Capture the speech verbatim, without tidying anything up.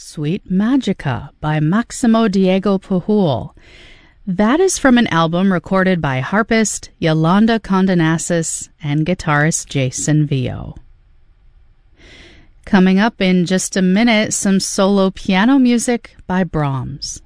Sweet Magica by Maximo Diego Pujol. That is from an album recorded by harpist Yolanda Condonasis and guitarist Jason Vio. Coming up in just a minute, some solo piano music by Brahms.